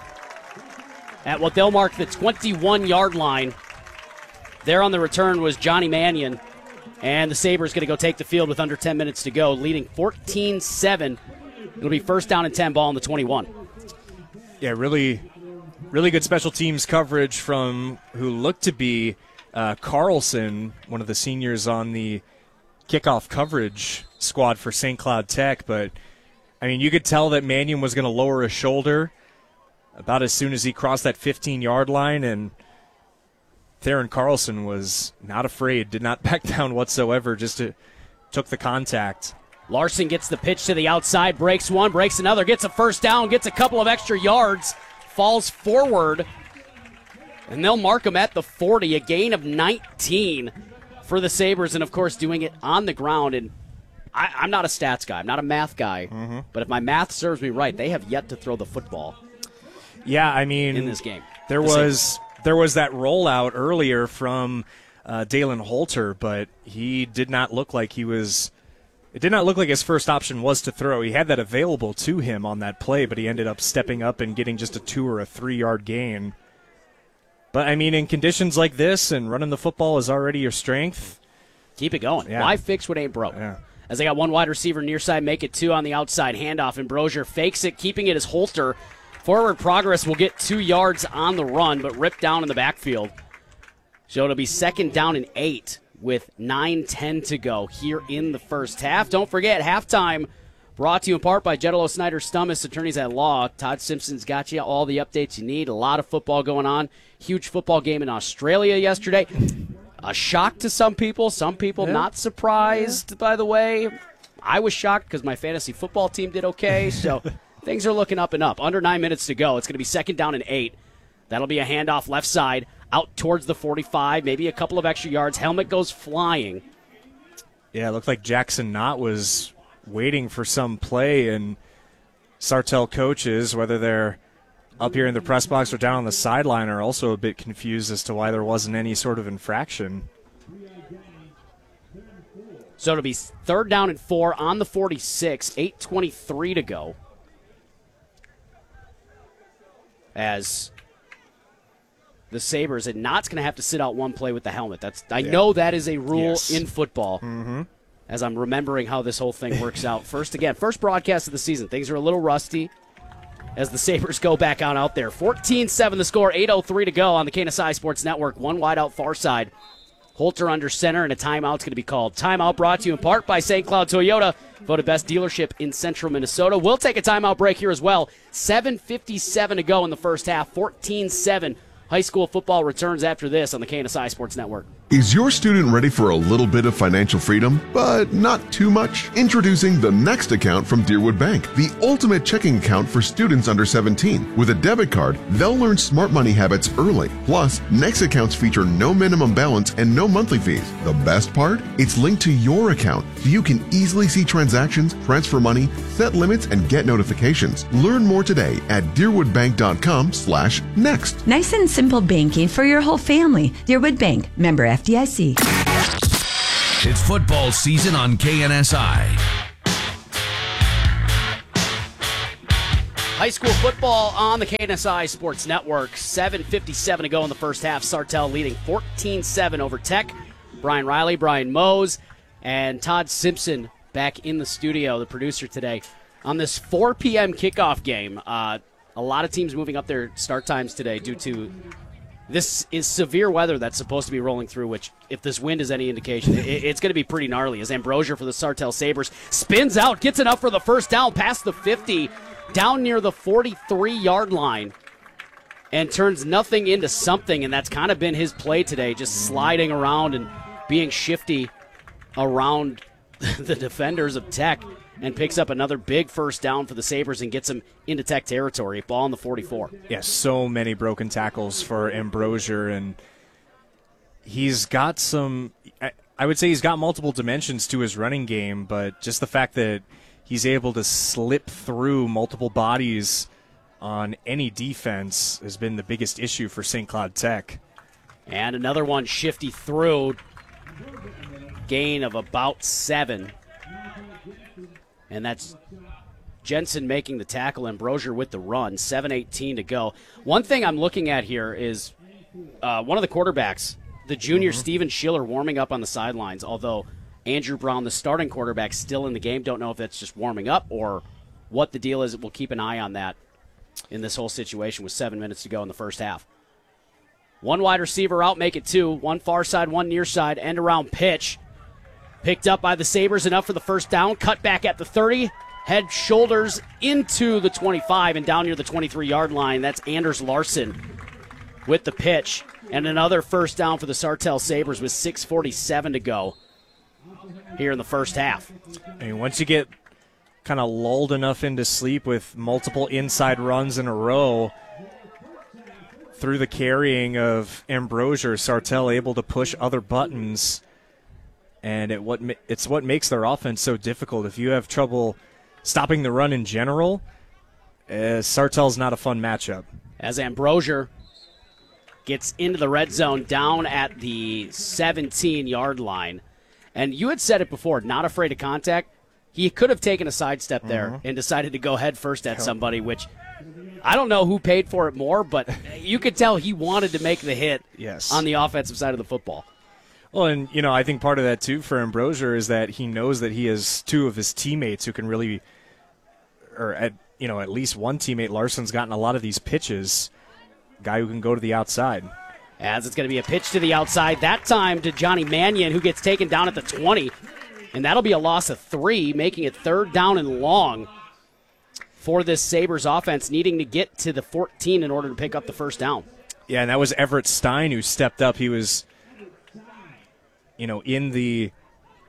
at what they'll mark the twenty-one-yard line. There on the return was Johnny Mannion. And the Sabres going to go take the field with under ten minutes to go, leading fourteen seven. It'll be first down and ten, ball on the twenty-one. Yeah, really, really good special teams coverage from who looked to be uh, Carlson, one of the seniors on the kickoff coverage squad for Saint Cloud Tech. But, I mean, you could tell that Mannion was going to lower his shoulder about as soon as he crossed that fifteen-yard line, and Theron Carlson was not afraid, did not back down whatsoever, just to, took the contact. Larson gets the pitch to the outside, breaks one, breaks another, gets a first down, gets a couple of extra yards, falls forward, and they'll mark him at the forty, a gain of nineteen for the Sabres, and of course doing it on the ground. And I, I'm not a stats guy, I'm not a math guy, mm-hmm. but if my math serves me right, they have yet to throw the football. Yeah, I mean, in this game, there the was Sabres. there was that rollout earlier from uh, Dalen Holter, but he did not look like he was. It did not look like his first option was to throw. He had that available to him on that play, but he ended up stepping up and getting just a two or a three-yard gain. But, I mean, in conditions like this and running the football is already your strength. Keep it going. Yeah. Why fix what ain't broke? Yeah. As they got one wide receiver near side, make it two on the outside handoff, and Brozier fakes it, keeping it as Holter. Forward progress will get two yards on the run, but ripped down in the backfield. So it'll be second down and eight with nine ten to go here in the first half. Don't forget, halftime brought to you in part by Jetalo Snyder Stummis, attorneys at law. Todd Simpson's got you all the updates you need. A lot of football going on. Huge football game in Australia yesterday. A shock to some people. Some people yeah. not surprised, yeah. by the way. I was shocked because my fantasy football team did okay, so things are looking up and up. Under nine minutes to go. It's going to be second down and eight. That'll be a handoff left side out towards the forty-five, maybe a couple of extra yards. Helmet goes flying. Yeah, it looked like Jackson Knott was waiting for some play, and Sartell coaches, whether they're up here in the press box or down on the sideline, are also a bit confused as to why there wasn't any sort of infraction. So it'll be third down and four on the forty-six, eight twenty-three to go. As the Sabres, and Knott's going to have to sit out one play with the helmet. That's I yeah. know that is a rule yes. in football. Mm-hmm. As I'm remembering how this whole thing works out. First, again, first broadcast of the season. Things are a little rusty as the Sabres go back on out there. fourteen seven the score, eight oh three to go on the K N S I Sports Network. One wide out far side. Holter under center, and a timeout's going to be called. Timeout brought to you in part by Saint Cloud Toyota, voted best dealership in central Minnesota. We'll take a timeout break here as well. seven fifty-seven to go in the first half, fourteen seven. High school football returns after this on the K N S I Sports Network. Is your student ready for a little bit of financial freedom, but not too much? Introducing the Next account from Deerwood Bank, the ultimate checking account for students under seventeen. With a debit card, they'll learn smart money habits early. Plus, Next accounts feature no minimum balance and no monthly fees. The best part? It's linked to your account, so you can easily see transactions, transfer money, set limits, and get notifications. Learn more today at deerwoodbank.com slash next. Nice and simple banking for your whole family. Deerwood Bank, member F D I C. It's football season on K N S I. High school football on the K N S I Sports Network. seven fifty-seven to go in the first half. Sartell leading fourteen seven over Tech. Brian Riley, Brian Mose, and Todd Simpson back in the studio, the producer today, on this four p.m. kickoff game. Uh, a lot of teams moving up their start times today due to this is severe weather that's supposed to be rolling through, which, if this wind is any indication, it, it's going to be pretty gnarly. As Ambrosia for the Sartell Sabres spins out, gets enough for the first down past the fifty, down near the forty-three-yard line, and turns nothing into something, and that's kind of been his play today, just sliding around and being shifty around the defenders of Tech, and picks up another big first down for the Sabres and gets them into Tech territory. Ball on the forty-four. Yeah, so many broken tackles for Ambrosia, and he's got some, I would say he's got multiple dimensions to his running game, but just the fact that he's able to slip through multiple bodies on any defense has been the biggest issue for Saint Cloud Tech. And another one shifty through. Gain of about seven. And that's Jensen making the tackle, and Brosier with the run. seven eighteen to go. One thing I'm looking at here is uh, one of the quarterbacks, the junior mm-hmm. Steven Schiller, warming up on the sidelines, although Andrew Brown, the starting quarterback, still in the game. Don't know if that's just warming up or what the deal is. We'll keep an eye on that in this whole situation with seven minutes to go in the first half. One wide receiver out, make it two. One far side, one near side, end around pitch. Picked up by the Sabres, enough for the first down. Cut back at the thirty. Head, shoulders into the twenty-five and down near the twenty-three-yard line. That's Anders Larson with the pitch. And another first down for the Sartell Sabres with six forty-seven to go here in the first half. I mean, once you get kind of lulled enough into sleep with multiple inside runs in a row, through the carrying of Ambrosia, Sartell able to push other buttons. And it, what it's what makes their offense so difficult. If you have trouble stopping the run in general, uh, Sartell's not a fun matchup. As Ambrosia gets into the red zone down at the seventeen-yard line. And you had said it before, not afraid of contact. He could have taken a sidestep there mm-hmm. and decided to go head first at somebody, which I don't know who paid for it more, but you could tell he wanted to make the hit yes. on the offensive side of the football. Well, and, you know, I think part of that, too, for Ambrosia is that he knows that he has two of his teammates who can really, or, at you know, at least one teammate, Larson's gotten a lot of these pitches, guy who can go to the outside. As it's going to be a pitch to the outside, that time to Johnny Mannion, who gets taken down at the twenty, and that'll be a loss of three, making it third down and long for this Sabres offense, needing to get to the fourteen in order to pick up the first down. Yeah, and that was Everett Stein who stepped up. He was... you know, in the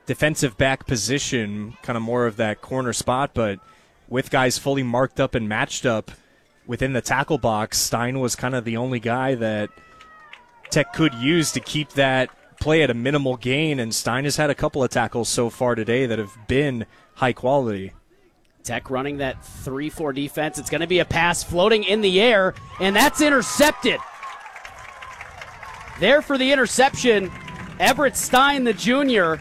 defensive back position, kind of more of that corner spot, but with guys fully marked up and matched up within the tackle box, Stein was kind of the only guy that Tech could use to keep that play at a minimal gain, and Stein has had a couple of tackles so far today that have been high quality. Tech running that three four defense. It's going to be a pass floating in the air, and that's intercepted. There for the interception, Everett Stein, the junior.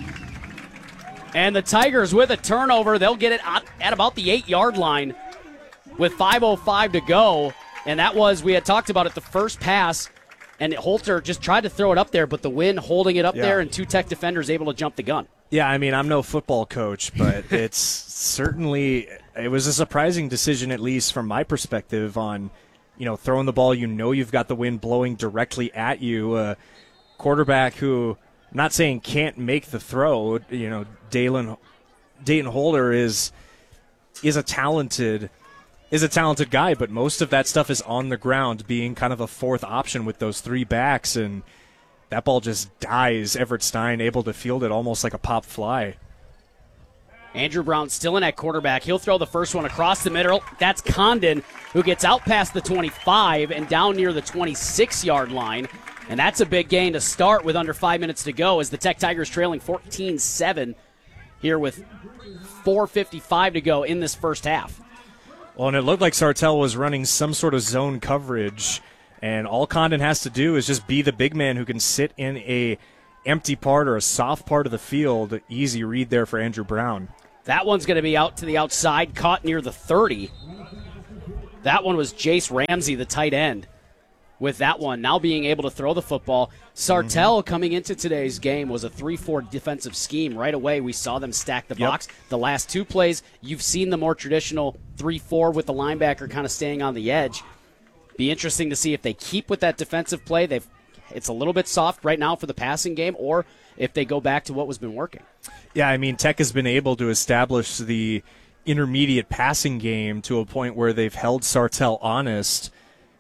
And the Tigers with a turnover. They'll get it at about the eight-yard line with five oh five to go. And that was, we had talked about it, the first pass, and Holter just tried to throw it up there, but the wind holding it up Yeah. there, and two Tech defenders able to jump the gun. Yeah, I mean, I'm no football coach, but it's certainly, it was a surprising decision, at least from my perspective, on, you know, throwing the ball. You know you've got the wind blowing directly at you. A quarterback who, I'm not saying can't make the throw, you know, Dayton, Dayton Holder is is a talented is a talented guy, but most of that stuff is on the ground, being kind of a fourth option with those three backs, and that ball just dies. Everett Stein able to field it almost like a pop fly. Andrew Brown still in at quarterback. He'll throw the first one across the middle. That's Condon, who gets out past the twenty-five and down near the twenty-six-yard line. And that's a big gain to start with under five minutes to go as the Tech Tigers trailing fourteen seven here with four fifty-five to go in this first half. Well, and it looked like Sartell was running some sort of zone coverage, and all Condon has to do is just be the big man who can sit in a empty part or a soft part of the field. Easy read there for Andrew Brown. That one's going to be out to the outside, caught near the thirty. That one was Jace Ramsey, the tight end, with that one now being able to throw the football. Sartell, mm-hmm. coming into today's game, was a three four defensive scheme. Right away, we saw them stack the Yep. box. The last two plays, you've seen the more traditional three four with the linebacker kind of staying on the edge. Be interesting to see if they keep with that defensive play. They've It's a little bit soft right now for the passing game, or if they go back to what was been working. Yeah, I mean, Tech has been able to establish the intermediate passing game to a point where they've held Sartell honest.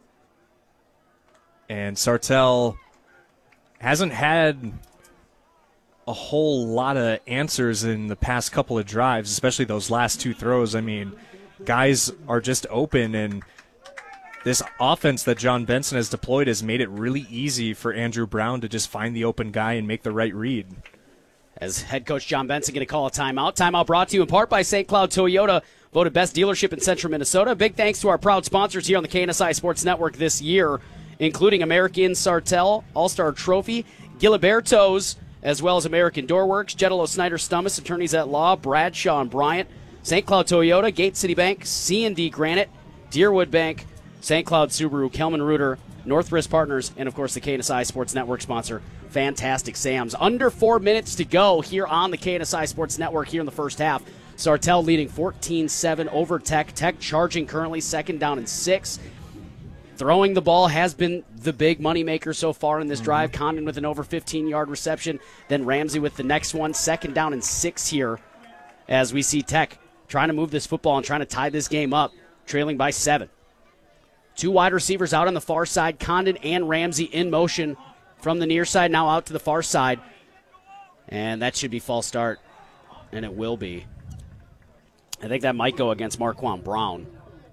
And Sartell hasn't had a whole lot of answers in the past couple of drives, especially those last two throws. I mean, guys are just open, and this offense that John Benson has deployed has made it really easy for Andrew Brown to just find the open guy and make the right read. As head coach John Benson going to call a timeout. Timeout brought to you in part by Saint Cloud Toyota, voted best dealership in central Minnesota. Big thanks to our proud sponsors here on the K N S I Sports Network this year, including American Sartell, All-Star Trophy, Giliberto's, as well as American Doorworks, Jetalo Snyder Stummis, Attorneys at Law, Bradshaw and Bryant, Saint Cloud Toyota, Gate City Bank, C and D Granite, Deerwood Bank, Saint Cloud Subaru, Kelman Reuter, North Risk Partners, and, of course, the K N S I Sports Network sponsor, Fantastic Sam's. Under four minutes to go here on the K N S I Sports Network here in the first half. Sartell leading fourteen seven over Tech. Tech charging currently second down and six. Throwing the ball has been the big moneymaker so far in this drive. Condon with an over fifteen-yard reception. Then Ramsey with the next one. Second down and six here as we see Tech trying to move this football and trying to tie this game up, trailing by seven. Two wide receivers out on the far side. Condon and Ramsey in motion from the near side, now out to the far side. And that should be false start, and it will be. I think that might go against Marquand Brown.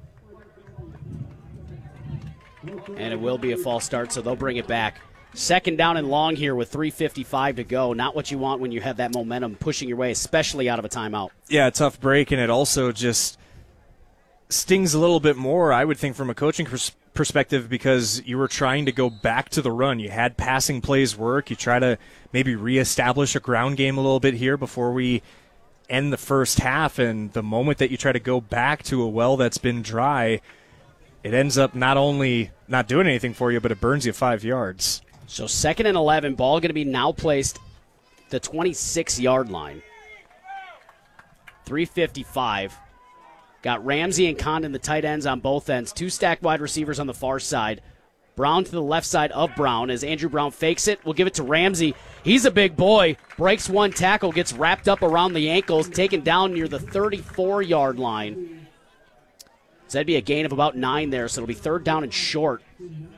And it will be a false start, so they'll bring it back. Second down and long here with three fifty-five to go. Not what you want when you have that momentum pushing your way, especially out of a timeout. Yeah, a tough break, and it also just stings a little bit more, I would think, from a coaching pers- perspective, because you were trying to go back to the run. You had passing plays work. You try to maybe reestablish a ground game a little bit here before we end the first half, and the moment that you try to go back to a well that's been dry, it ends up not only not doing anything for you, but it burns you five yards. So second and eleven, ball going to be now placed the twenty-six-yard line. three fifty-five. Got Ramsey and Condon, the tight ends on both ends. Two stacked wide receivers on the far side. Brown to the left side of Brown as Andrew Brown fakes it. We'll give it to Ramsey. He's a big boy. Breaks one tackle, gets wrapped up around the ankles, taken down near the thirty-four-yard line. So that'd be a gain of about nine there, so it'll be third down and short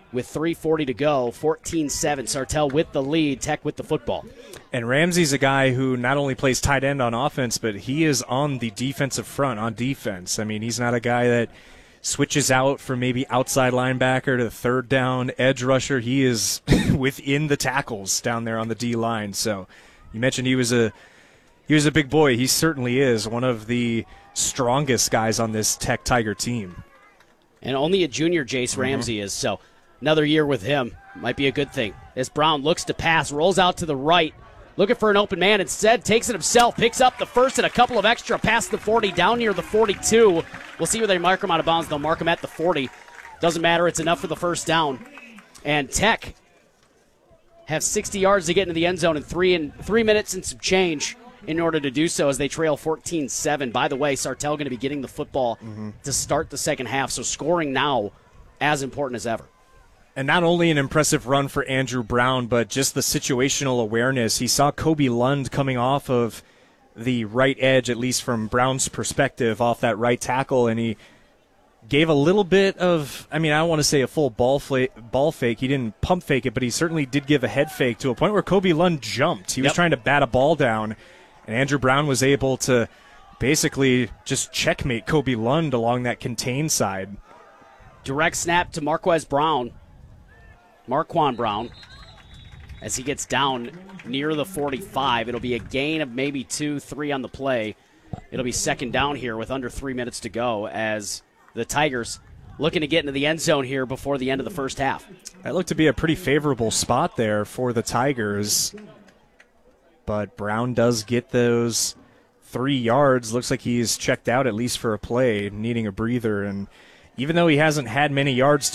with three forty to go, fourteen seven. Sartell with the lead, Tech with the football. And Ramsey's a guy who not only plays tight end on offense, but he is on the defensive front on defense. I mean, he's not a guy that switches out from maybe outside linebacker to the third down edge rusher. He is within the tackles down there on the D line. So you mentioned he was a he was a big boy. He certainly is one of the strongest guys on this Tech Tiger team. And only a junior, Jace Ramsey mm-hmm. is. So another year with him might be a good thing. As Brown looks to pass, rolls out to the right, looking for an open man. Instead, takes it himself, picks up the first and a couple of extra past the forty, down near the forty-two. We'll see where they mark him out of bounds. They'll mark him at the forty. Doesn't matter. It's enough for the first down. And Tech have sixty yards to get into the end zone in three, and three minutes and some change in order to do so as they trail fourteen seven. By the way, Sartell going to be getting the football mm-hmm. to start the second half, so scoring now as important as ever. And not only an impressive run for Andrew Brown, but just the situational awareness. He saw Kobe Lund coming off of the right edge, at least from Brown's perspective, off that right tackle, and he gave a little bit of, I mean, I don't want to say a full ball, fla- ball fake. He didn't pump fake it, but he certainly did give a head fake to a point where Kobe Lund jumped. He was yep. trying to bat a ball down, and Andrew Brown was able to basically just checkmate Kobe Lund along that contained side. Direct snap to Marquez Brown. Marquand Brown, as he gets down near the forty-five. It'll be a gain of maybe two, three on the play. It'll be second down here with under three minutes to go as the Tigers looking to get into the end zone here before the end of the first half. That looked to be a pretty favorable spot there for the Tigers. But Brown does get those three yards. Looks like he's checked out at least for a play, needing a breather. And even though he hasn't had many yards